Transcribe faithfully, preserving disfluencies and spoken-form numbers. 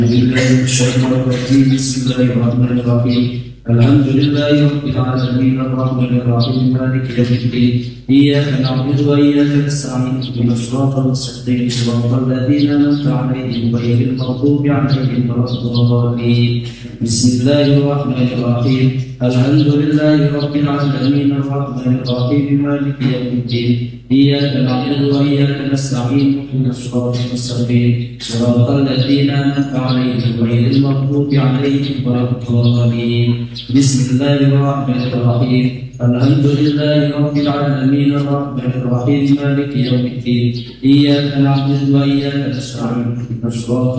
بالله من الشيطان الرجيم. بسم الله الرحمن الرحيم. الحمد لله رب العالمين الرحمن الرحيم مالك يوم الدين. إياك نعبد وإياك نستعين اهدنا الصراط المستقيم صراط الذين أنعمت عليهم غير المغضوب عليهم ولا الضالين. بسم الله الرحمن الرحيم. الحمد لله رب العالمين الرحمن الرحيم مالك يوم الدين. إياك نعبد وإياك نستعين اهدنا الصراط المستقيم صراط الذين أنعمت عليهم غير المغضوب عليهم ولا الضالين. بسم الله الرحمن الرحيم. الحمد لله رب العالمين الرحمن الرحيم مالك يوم الدين. إياك نعبد وإياك نستعين اهدنا الصراط